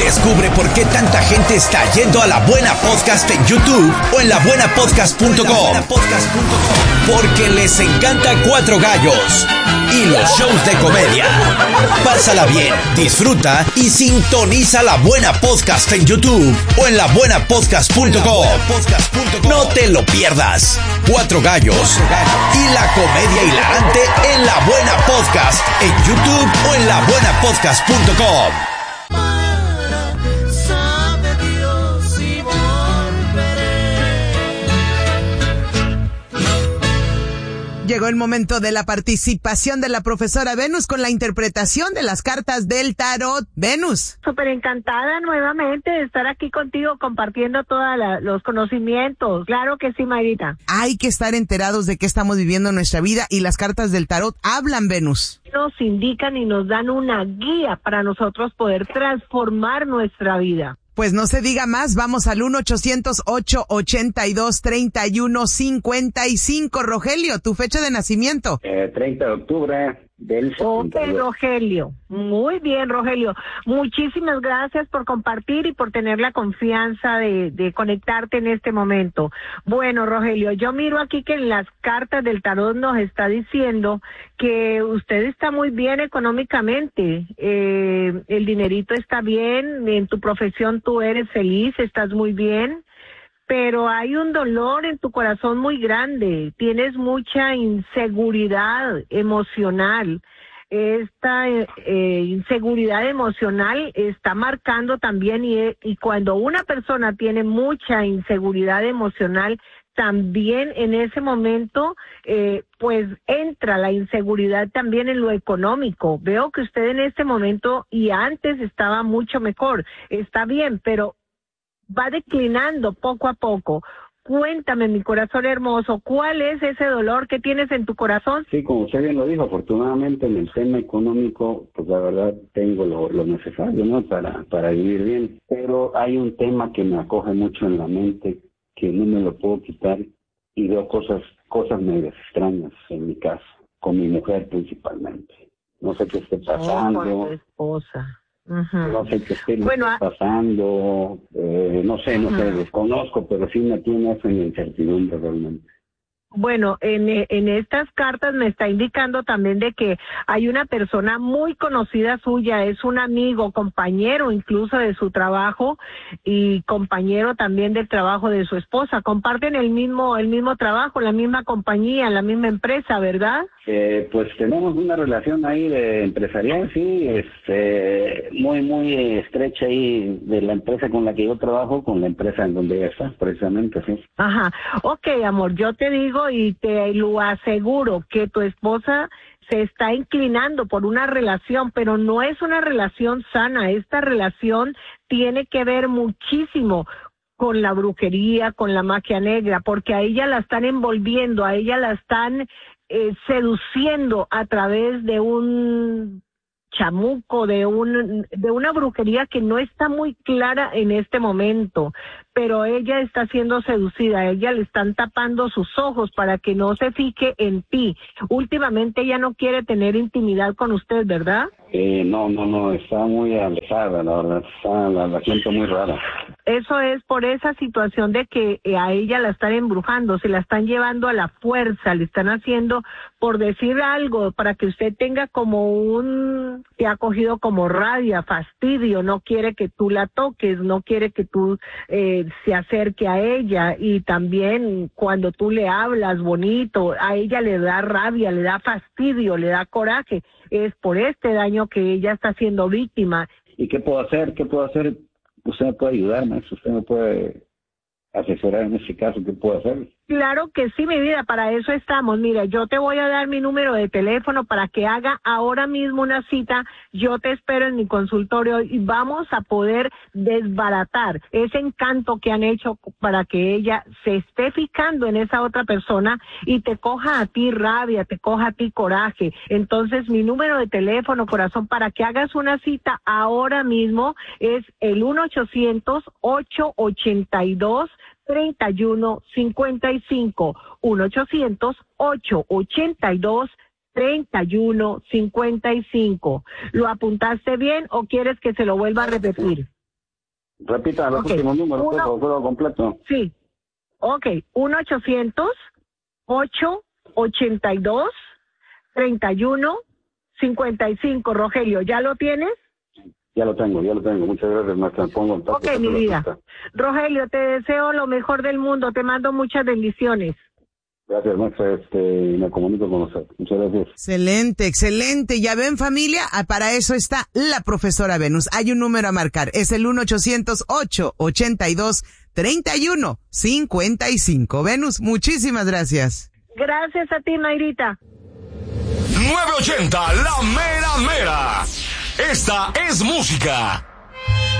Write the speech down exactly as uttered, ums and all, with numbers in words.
Descubre por qué tanta gente está yendo a La Buena Podcast en YouTube o en la buena podcast punto com. Porque les encanta Cuatro Gallos y los shows de comedia. Pásala bien, disfruta y sintoniza La Buena Podcast en YouTube o en la buena podcast punto com. No te lo pierdas. Cuatro Gallos y la comedia hilarante en La Buena Podcast en YouTube o en la buena podcast punto com. Llegó el momento de la participación de la profesora Venus con la interpretación de las cartas del tarot. Venus. Súper encantada nuevamente de estar aquí contigo compartiendo todos los conocimientos. Claro que sí, Mayrita. Hay que estar enterados de qué estamos viviendo en nuestra vida y las cartas del tarot hablan, Venus. Nos indican y nos dan una guía para nosotros poder transformar nuestra vida. Pues no se diga más, vamos al uno ochocientos ocho ochenta y dos treinta y uno cincuenta y cinco. Rogelio, tu fecha de nacimiento. Eh, treinta de octubre del Ok, Rogelio. Muy bien, Rogelio. Muchísimas gracias por compartir y por tener la confianza de, de conectarte en este momento. Bueno, Rogelio, yo miro aquí que en las cartas del tarot nos está diciendo que usted está muy bien económicamente. Eh, el dinerito está bien, en tu profesión tú eres feliz, estás muy bien. Pero hay un dolor en tu corazón muy grande, tienes mucha inseguridad emocional. Esta eh, inseguridad emocional está marcando también y, y cuando una persona tiene mucha inseguridad emocional, también en ese momento eh, pues entra la inseguridad también en lo económico. Veo que usted en este momento y antes estaba mucho mejor, está bien, pero va declinando poco a poco. Cuéntame, mi corazón hermoso, ¿cuál es ese dolor que tienes en tu corazón? Sí, como usted bien lo dijo, afortunadamente en el tema económico, pues la verdad tengo lo, lo necesario, ¿no? Para, para vivir bien. Pero hay un tema que me acoge mucho en la mente, que no me lo puedo quitar, y veo cosas, cosas medio extrañas en mi casa, con mi mujer principalmente. No sé qué esté pasando. Oh, con tu esposa. Uh-huh. No sé qué esté bueno, pasando, eh, no sé, no uh-huh. sé, desconozco, pero sí me tiene eso en incertidumbre realmente. Bueno, en, en estas cartas me está indicando también de que hay una persona muy conocida suya, es un amigo, compañero incluso de su trabajo y compañero también del trabajo de su esposa. Comparten el mismo el mismo trabajo, la misma compañía, la misma empresa, ¿verdad? Eh, pues tenemos una relación ahí de empresarial, sí, este, muy, muy estrecha ahí de la empresa con la que yo trabajo, con la empresa en donde ella está, precisamente, sí. Ajá, ok, amor, yo te digo y te lo aseguro que tu esposa se está inclinando por una relación, pero no es una relación sana. Esta relación tiene que ver muchísimo con la brujería, con la magia negra, porque a ella la están envolviendo, a ella la están eh, seduciendo a través de un chamuco, de un de una brujería que no está muy clara en este momento, pero ella está siendo seducida, a ella le están tapando sus ojos para que no se fije en ti. Últimamente ella no quiere tener intimidad con usted, ¿verdad? Eh, no, no, no, está muy alejada, la verdad, está, la, la siento muy rara. Eso es por esa situación de que eh, a ella la están embrujando, se la están llevando a la fuerza, le están haciendo, por decir algo, para que usted tenga como un, te ha cogido como rabia, fastidio, no quiere que tú la toques, no quiere que tú eh, se acerque a ella, y también cuando tú le hablas bonito, a ella le da rabia, le da fastidio, le da coraje, es por este daño que ella está siendo víctima. ¿Y qué puedo hacer? ¿Qué puedo hacer? Usted me puede ayudarme, usted me puede asesorar en ese caso, ¿qué puedo hacer? Claro que sí, mi vida, para eso estamos. Mira, yo te voy a dar mi número de teléfono para que haga ahora mismo una cita. Yo te espero en mi consultorio y vamos a poder desbaratar ese encanto que han hecho para que ella se esté fijando en esa otra persona y te coja a ti rabia, te coja a ti coraje. Entonces, mi número de teléfono, corazón, para que hagas una cita ahora mismo es el uno ochocientos ocho ochenta y dos treinta y uno cincuenta y cinco, uno ochocientos ocho ochenta y dos treinta y uno cincuenta y cinco. ¿Lo apuntaste bien o quieres que se lo vuelva a repetir? Repita los Okay. últimos números, Uno- todo, todo completo. Sí. Ok, uno ochocientos ocho ochenta y dos treinta y uno cincuenta y cinco, Rogelio, ¿ya lo tienes? Ya lo tengo, ya lo tengo. Muchas gracias, maestra. Pongo en Ok, mi vida. Rogelio, te deseo lo mejor del mundo, te mando muchas bendiciones. Gracias, maestra. Este, me comunico con usted. Muchas gracias. Excelente, excelente. Ya ven, familia, ah, para eso está la profesora Venus. Hay un número a marcar. Es el uno ochocientos ocho ochenta y dos treinta y uno cincuenta y cinco. Venus, muchísimas gracias. Gracias a ti, Mayrita. nueve ochenta, la mera mera. Esta es música.